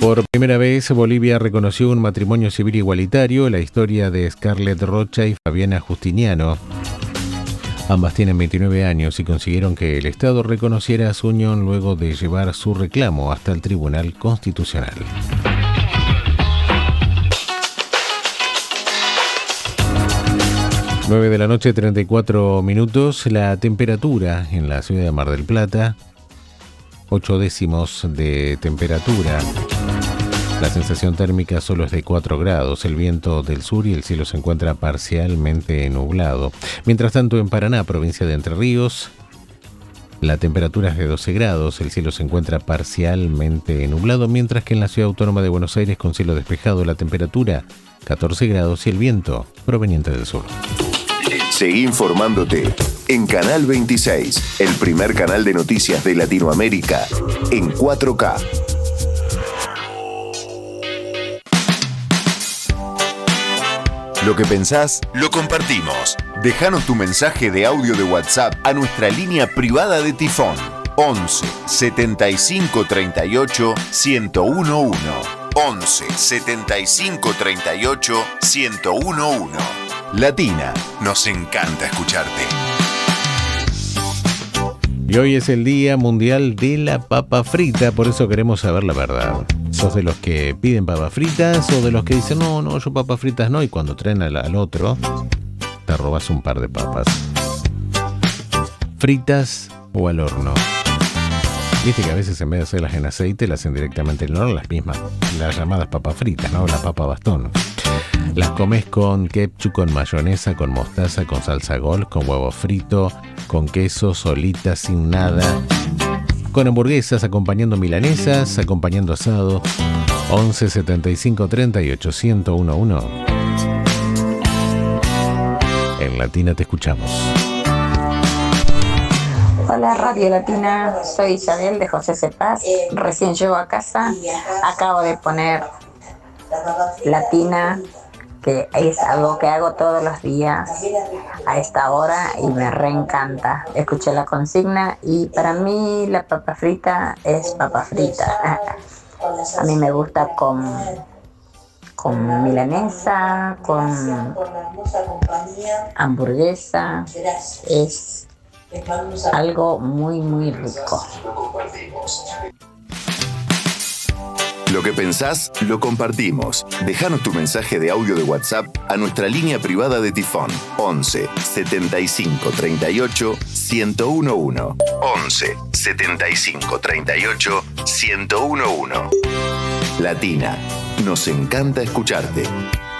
Por primera vez, Bolivia reconoció un matrimonio civil igualitario, la historia de Scarlett Rocha y Fabiana Justiniano. Ambas tienen 29 años y consiguieron que el Estado reconociera a su unión luego de llevar su reclamo hasta el Tribunal Constitucional. Nueve de la noche, 34 minutos. La temperatura en la ciudad de Mar del Plata, 8 décimos de temperatura. La sensación térmica solo es de 4 grados, el viento del sur y el cielo se encuentra parcialmente nublado. Mientras tanto, en Paraná, provincia de Entre Ríos, la temperatura es de 12 grados, el cielo se encuentra parcialmente nublado, mientras que en la ciudad autónoma de Buenos Aires, con cielo despejado, la temperatura 14 grados y el viento proveniente del sur. Seguí informándote en Canal 26, el primer canal de noticias de Latinoamérica en 4K. Lo que pensás, lo compartimos. Déjanos tu mensaje de audio de WhatsApp a nuestra línea privada de Tifón. 11 75 38 1011. 11 75 38 1011. Latina, nos encanta escucharte. Y hoy es el Día Mundial de la Papa Frita, por eso queremos saber la verdad. ¿Sos de los que piden papas fritas o de los que dicen no, yo papas fritas no? Y cuando traen al otro, te robas un par de papas. ¿Fritas o al horno? Viste que a veces en vez de hacerlas en aceite, las hacen directamente en el horno, las llamadas papas fritas, ¿no? La papa bastón. Las comes con ketchup, con mayonesa, con mostaza, con salsa golf, con huevo frito, con queso, solitas, sin nada. Con hamburguesas, acompañando milanesas, acompañando asado. 11 75 38 1011. En Latina te escuchamos. Hola Radio Latina, soy Isabel de José Cepaz. Recién llego a casa, acabo de poner Latina, que es algo que hago todos los días a esta hora y me reencanta. Escuché la consigna y para mí la papa frita es papa frita. A mí me gusta con milanesa, con hamburguesa. Es algo muy muy rico. Lo que pensás, lo compartimos. Déjanos tu mensaje de audio de WhatsApp a nuestra línea privada de Tifón. 11 75 38 1011. 11 75 38 1011. Latina, nos encanta escucharte.